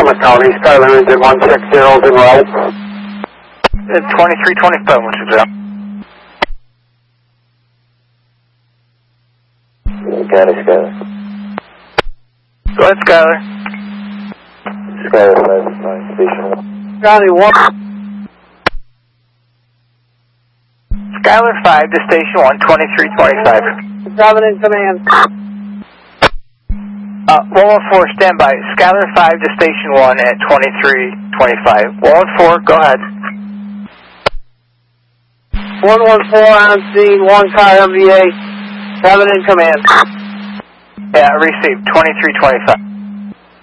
Summit County, Skyline engine 160 en route. 2325, Mr. Joe. Got it, Skylar. Go ahead, Skylar. Skylar 5, station 1. County 1. Skylar 5 to station 1, 2325. Driving in command. 114, stand by. Skylar 5 to station 1 at 2325. 114, go ahead. 114 on scene, 1 car MVA. Driving in command. Yeah, received, 2325.